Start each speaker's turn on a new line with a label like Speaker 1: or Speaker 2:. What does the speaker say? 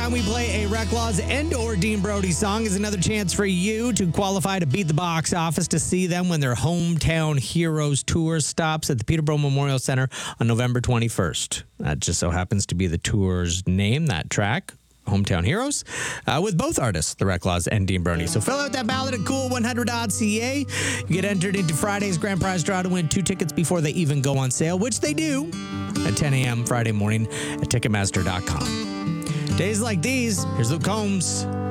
Speaker 1: time we play a Reclaws and or Dean Brody song is another chance for you to qualify to beat the box office to see them when their Hometown Heroes tour stops at the Peterborough Memorial Center on November 21st. That just so happens to be the tour's name, that track. Hometown Heroes, with both artists, the Reclaws and Dean Brody. So fill out that ballot at cool100.ca. You get entered into Friday's grand prize draw to win 2 tickets before they even go on sale, which they do at 10 a.m. Friday morning at Ticketmaster.com. Days like these, here's Luke Combs.